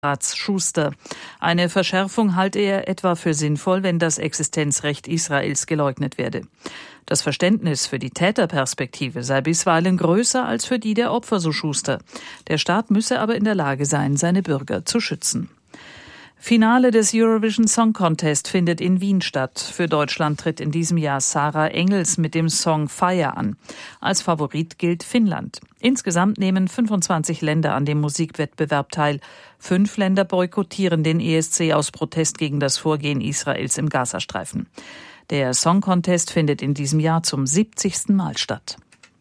Schuster. Eine Verschärfung halte er etwa für sinnvoll, wenn das Existenzrecht Israels geleugnet werde. Das Verständnis für die Täterperspektive sei bisweilen größer als für die der Opfer, so Schuster. Der Staat müsse aber in der Lage sein, seine Bürger zu schützen. Finale des Eurovision Song Contest findet in Wien statt. Für Deutschland tritt in diesem Jahr Sarah Engels mit dem Song Fire an. Als Favorit gilt Finnland. Insgesamt nehmen 25 Länder an dem Musikwettbewerb teil. 5 Länder boykottieren den ESC aus Protest gegen das Vorgehen Israels im Gazastreifen. Der Song Contest findet in diesem Jahr zum 70. Mal statt.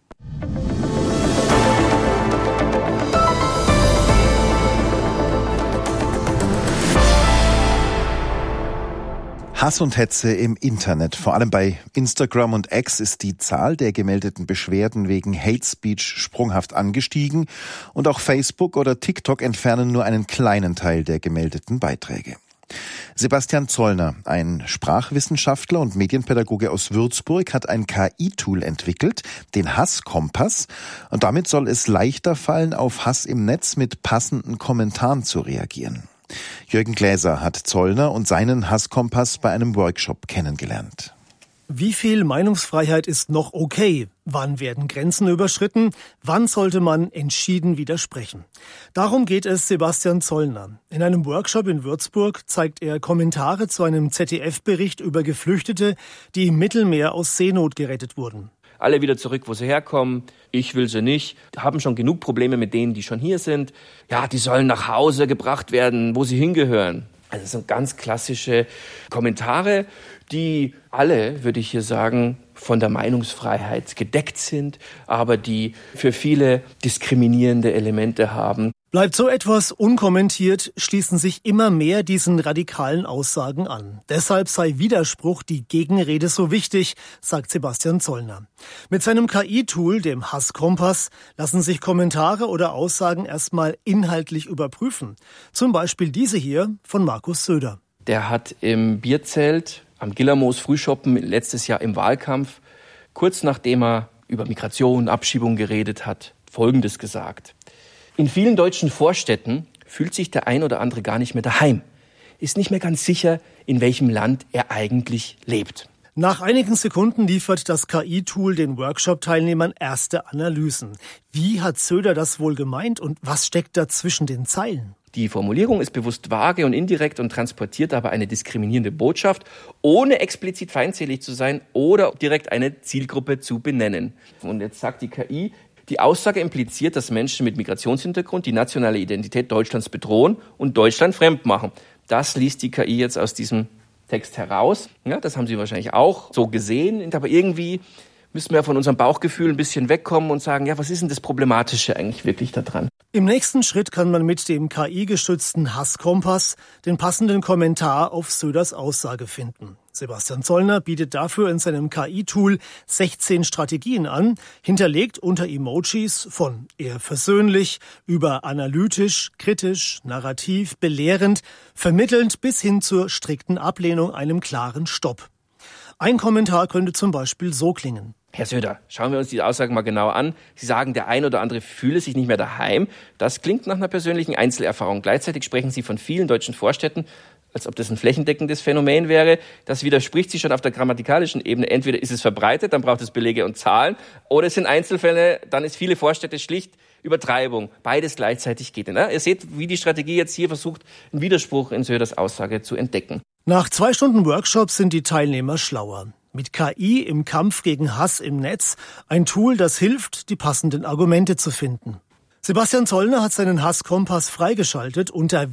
Hass und Hetze im Internet. Vor allem bei Instagram und X ist die Zahl der gemeldeten Beschwerden wegen Hate Speech sprunghaft angestiegen. Und auch Facebook oder TikTok entfernen nur einen kleinen Teil der gemeldeten Beiträge. Sebastian Zollner, ein Sprachwissenschaftler und Medienpädagoge aus Würzburg, hat ein KI-Tool entwickelt, den Hasskompass. Und damit soll es leichter fallen, auf Hass im Netz mit passenden Kommentaren zu reagieren. Jürgen Gläser hat Zollner und seinen Hasskompass bei einem Workshop kennengelernt. Wie viel Meinungsfreiheit ist noch okay? Wann werden Grenzen überschritten? Wann sollte man entschieden widersprechen? Darum geht es Sebastian Zollner. In einem Workshop in Würzburg zeigt er Kommentare zu einem ZDF-Bericht über Geflüchtete, die im Mittelmeer aus Seenot gerettet wurden. Alle wieder zurück, wo sie herkommen. Ich will sie nicht. Haben schon genug Probleme mit denen, die schon hier sind. Ja, die sollen nach Hause gebracht werden, wo sie hingehören. Also das sind ganz klassische Kommentare, die alle, würde ich hier sagen, von der Meinungsfreiheit gedeckt sind, aber die für viele diskriminierende Elemente haben. Bleibt so etwas unkommentiert, schließen sich immer mehr diesen radikalen Aussagen an. Deshalb sei Widerspruch, die Gegenrede so wichtig, sagt Sebastian Zollner. Mit seinem KI-Tool, dem Hasskompass, lassen sich Kommentare oder Aussagen erstmal inhaltlich überprüfen. Zum Beispiel diese hier von Markus Söder. Der hat im Bierzelt am Gillermoos Frühschoppen letztes Jahr im Wahlkampf, kurz nachdem er über Migration, Abschiebung geredet hat, Folgendes gesagt. In vielen deutschen Vorstädten fühlt sich der ein oder andere gar nicht mehr daheim, ist nicht mehr ganz sicher, in welchem Land er eigentlich lebt. Nach einigen Sekunden liefert das KI-Tool den Workshop-Teilnehmern erste Analysen. Wie hat Söder das wohl gemeint und was steckt da zwischen den Zeilen? Die Formulierung ist bewusst vage und indirekt und transportiert aber eine diskriminierende Botschaft, ohne explizit feindselig zu sein oder direkt eine Zielgruppe zu benennen. Und jetzt sagt die KI, die Aussage impliziert, dass Menschen mit Migrationshintergrund die nationale Identität Deutschlands bedrohen und Deutschland fremd machen. Das liest die KI jetzt aus diesem Text heraus. Ja, das haben Sie wahrscheinlich auch so gesehen, aber irgendwie müssen wir von unserem Bauchgefühl ein bisschen wegkommen und sagen, ja, was ist denn das Problematische eigentlich wirklich daran? Im nächsten Schritt kann man mit dem KI-gestützten Hasskompass den passenden Kommentar auf Söders Aussage finden. Sebastian Zollner bietet dafür in seinem KI-Tool 16 Strategien an, hinterlegt unter Emojis von eher versöhnlich über analytisch, kritisch, narrativ, belehrend, vermittelnd bis hin zur strikten Ablehnung, einem klaren Stopp. Ein Kommentar könnte zum Beispiel so klingen. Herr Söder, schauen wir uns die Aussagen mal genau an. Sie sagen, der ein oder andere fühle sich nicht mehr daheim. Das klingt nach einer persönlichen Einzelerfahrung. Gleichzeitig sprechen Sie von vielen deutschen Vorstädten, als ob das ein flächendeckendes Phänomen wäre. Das widerspricht sich schon auf der grammatikalischen Ebene. Entweder ist es verbreitet, dann braucht es Belege und Zahlen, oder es sind Einzelfälle, dann ist viele Vorstädte schlicht Übertreibung. Beides gleichzeitig geht. Ne? Ihr seht, wie die Strategie jetzt hier versucht, einen Widerspruch in Söders Aussage zu entdecken. Nach 2 Stunden Workshop sind die Teilnehmer schlauer. Mit KI im Kampf gegen Hass im Netz, ein Tool, das hilft, die passenden Argumente zu finden. Sebastian Zollner hat seinen Hasskompass freigeschaltet. Unter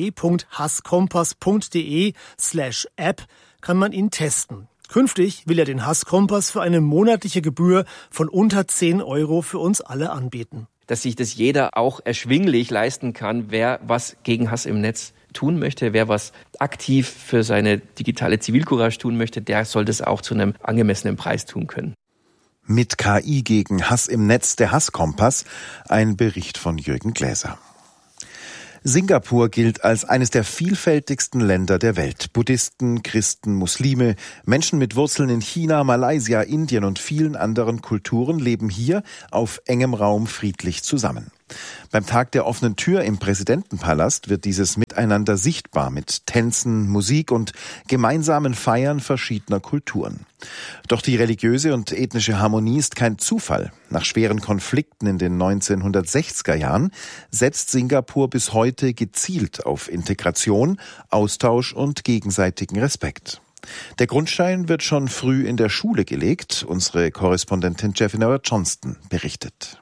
www.hasskompass.de/app kann man ihn testen. Künftig will er den Hasskompass für eine monatliche Gebühr von unter 10 € für uns alle anbieten. Dass sich das jeder auch erschwinglich leisten kann, wer was gegen Hass im Netz tun möchte, wer was aktiv für seine digitale Zivilcourage tun möchte, der soll das auch zu einem angemessenen Preis tun können. Mit KI gegen Hass im Netz, der Hasskompass, ein Bericht von Jürgen Gläser. Singapur gilt als eines der vielfältigsten Länder der Welt. Buddhisten, Christen, Muslime, Menschen mit Wurzeln in China, Malaysia, Indien und vielen anderen Kulturen leben hier auf engem Raum friedlich zusammen. Beim Tag der offenen Tür im Präsidentenpalast wird dieses Miteinander sichtbar mit Tänzen, Musik und gemeinsamen Feiern verschiedener Kulturen. Doch die religiöse und ethnische Harmonie ist kein Zufall. Nach schweren Konflikten in den 1960er Jahren setzt Singapur bis heute gezielt auf Integration, Austausch und gegenseitigen Respekt. Der Grundstein wird schon früh in der Schule gelegt. Unsere Korrespondentin Jeffina Johnston berichtet.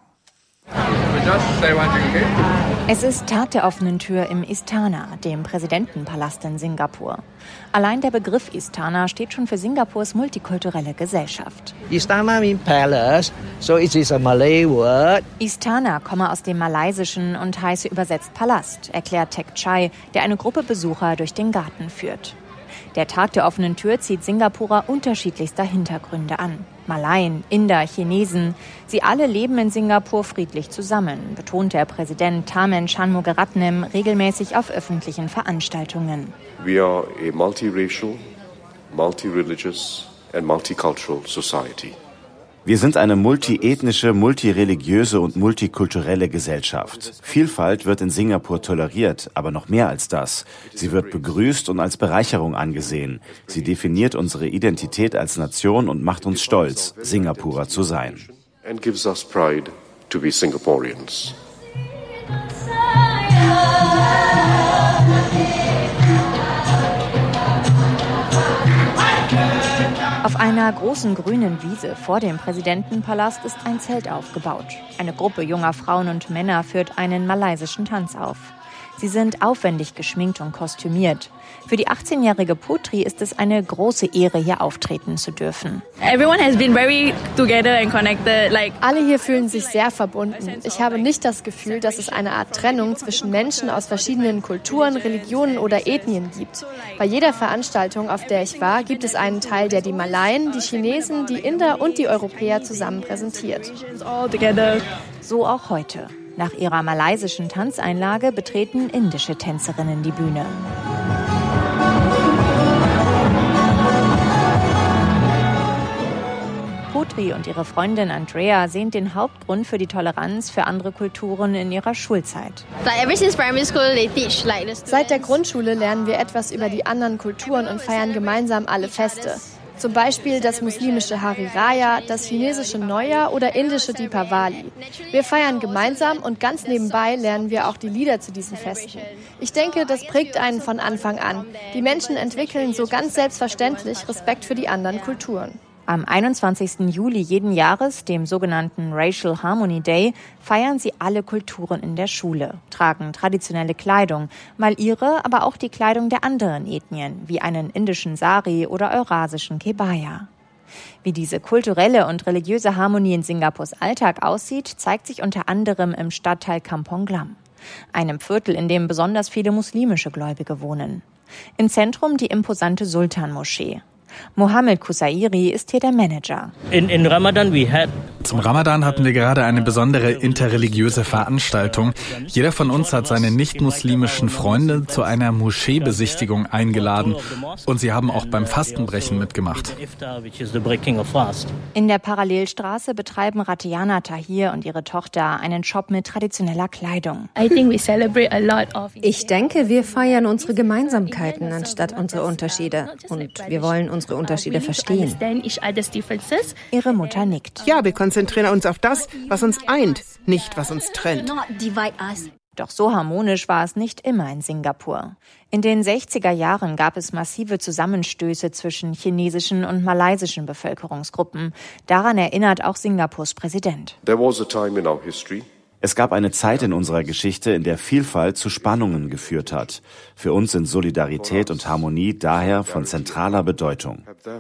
Es ist Tag der offenen Tür im Istana, dem Präsidentenpalast in Singapur. Allein der Begriff Istana steht schon für Singapurs multikulturelle Gesellschaft. Istana means palace, so it is a Malay word. Istana komme aus dem Malaysischen und heiße übersetzt Palast, erklärt Tek Chai, der eine Gruppe Besucher durch den Garten führt. Der Tag der offenen Tür zieht Singapurer unterschiedlichster Hintergründe an. Malaien, Inder, Chinesen, sie alle leben in Singapur friedlich zusammen, betont der Präsident Tharman Shanmugaratnam regelmäßig auf öffentlichen Veranstaltungen. We are a multiracial, multireligious and multicultural society. Wir sind eine multiethnische, multireligiöse und multikulturelle Gesellschaft. Vielfalt wird in Singapur toleriert, aber noch mehr als das. Sie wird begrüßt und als Bereicherung angesehen. Sie definiert unsere Identität als Nation und macht uns stolz, Singapurer zu sein. And gives us pride to be Singaporeans. Auf einer großen grünen Wiese vor dem Präsidentenpalast ist ein Zelt aufgebaut. Eine Gruppe junger Frauen und Männer führt einen malaysischen Tanz auf. Sie sind aufwendig geschminkt und kostümiert. Für die 18-jährige Putri ist es eine große Ehre, hier auftreten zu dürfen. Alle hier fühlen sich sehr verbunden. Ich habe nicht das Gefühl, dass es eine Art Trennung zwischen Menschen aus verschiedenen Kulturen, Religionen oder Ethnien gibt. Bei jeder Veranstaltung, auf der ich war, gibt es einen Teil, der die Malaien, die Chinesen, die Inder und die Europäer zusammen präsentiert. So auch heute. Nach ihrer malaysischen Tanzeinlage betreten indische Tänzerinnen die Bühne. Putri und ihre Freundin Andrea sehen den Hauptgrund für die Toleranz für andere Kulturen in ihrer Schulzeit. Seit der Grundschule lernen wir etwas über die anderen Kulturen und feiern gemeinsam alle Feste. Zum Beispiel das muslimische Hari Raya, das chinesische Neujahr oder indische Deepavali. Wir feiern gemeinsam und ganz nebenbei lernen wir auch die Lieder zu diesen Festen. Ich denke, das prägt einen von Anfang an. Die Menschen entwickeln so ganz selbstverständlich Respekt für die anderen Kulturen. Am 21. Juli jeden Jahres, dem sogenannten Racial Harmony Day, feiern sie alle Kulturen in der Schule, tragen traditionelle Kleidung, mal ihre, aber auch die Kleidung der anderen Ethnien, wie einen indischen Sari oder eurasischen Kebaya. Wie diese kulturelle und religiöse Harmonie in Singapurs Alltag aussieht, zeigt sich unter anderem im Stadtteil Kampong Glam, einem Viertel, in dem besonders viele muslimische Gläubige wohnen. Im Zentrum die imposante Sultan-Moschee. Mohammed Kusairi ist hier der Manager. Zum Ramadan hatten wir gerade eine besondere interreligiöse Veranstaltung. Jeder von uns hat seine nicht-muslimischen Freunde zu einer Moscheebesichtigung eingeladen. Und sie haben auch beim Fastenbrechen mitgemacht. In der Parallelstraße betreiben Ratiana Tahir und ihre Tochter einen Shop mit traditioneller Kleidung. Ich denke, wir feiern unsere Gemeinsamkeiten anstatt unsere Unterschiede. Und wir wollen unsere Unterschiede verstehen. Ihre Mutter nickt. Ja, wir konzentrieren uns auf das, was uns eint, nicht was uns trennt. Doch so harmonisch war es nicht immer in Singapur. In den 60er Jahren gab es massive Zusammenstöße zwischen chinesischen und malaysischen Bevölkerungsgruppen. Daran erinnert auch Singapurs Präsident. There was a time in our history. Es gab eine Zeit in unserer Geschichte, in der Vielfalt zu Spannungen geführt hat. Für uns sind Solidarität und Harmonie daher von zentraler Bedeutung.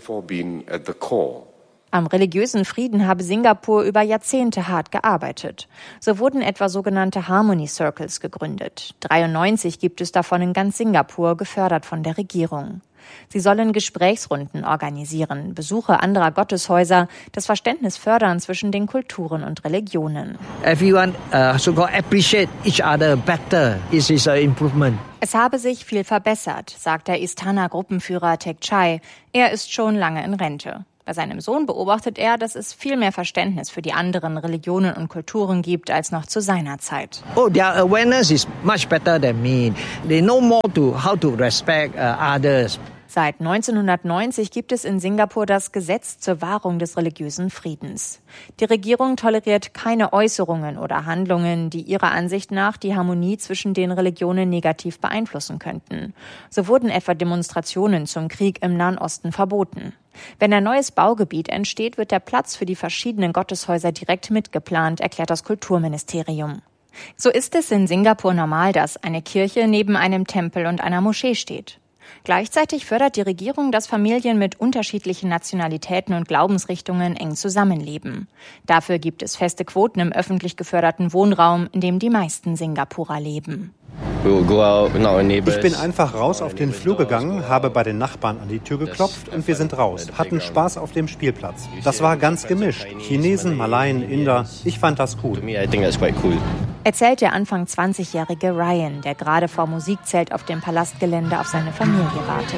Am religiösen Frieden habe Singapur über Jahrzehnte hart gearbeitet. So wurden etwa sogenannte Harmony Circles gegründet. 93 gibt es davon in ganz Singapur, gefördert von der Regierung. Sie sollen Gesprächsrunden organisieren, Besuche anderer Gotteshäuser, das Verständnis fördern zwischen den Kulturen und Religionen. Everyone appreciate each other better. It is an improvement. Es habe sich viel verbessert, sagt der Istana-Gruppenführer Tek Chai. Er ist schon lange in Rente. Bei seinem Sohn beobachtet er, dass es viel mehr Verständnis für die anderen Religionen und Kulturen gibt als noch zu seiner Zeit. Their awareness is much better than me. They know more how to respect others. Seit 1990 gibt es in Singapur das Gesetz zur Wahrung des religiösen Friedens. Die Regierung toleriert keine Äußerungen oder Handlungen, die ihrer Ansicht nach die Harmonie zwischen den Religionen negativ beeinflussen könnten. So wurden etwa Demonstrationen zum Krieg im Nahen Osten verboten. Wenn ein neues Baugebiet entsteht, wird der Platz für die verschiedenen Gotteshäuser direkt mitgeplant, erklärt das Kulturministerium. So ist es in Singapur normal, dass eine Kirche neben einem Tempel und einer Moschee steht. Gleichzeitig fördert die Regierung, dass Familien mit unterschiedlichen Nationalitäten und Glaubensrichtungen eng zusammenleben. Dafür gibt es feste Quoten im öffentlich geförderten Wohnraum, in dem die meisten Singapurer leben. Ich bin einfach raus auf den Flur gegangen, habe bei den Nachbarn an die Tür geklopft und wir sind raus, hatten Spaß auf dem Spielplatz. Das war ganz gemischt. Chinesen, Malaien, Inder. Ich fand das cool. Erzählt der Anfang 20-jährige Ryan, der gerade vor Musikzelt auf dem Palastgelände auf seine Familie wartet.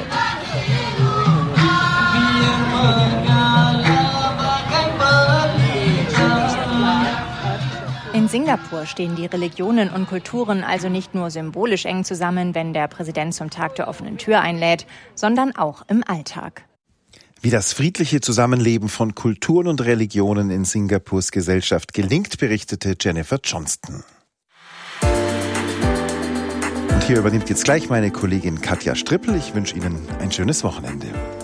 In Singapur stehen die Religionen und Kulturen also nicht nur symbolisch eng zusammen, wenn der Präsident zum Tag der offenen Tür einlädt, sondern auch im Alltag. Wie das friedliche Zusammenleben von Kulturen und Religionen in Singapurs Gesellschaft gelingt, berichtete Jennifer Johnston. Und hier übernimmt jetzt gleich meine Kollegin Katja Strippel. Ich wünsche Ihnen ein schönes Wochenende.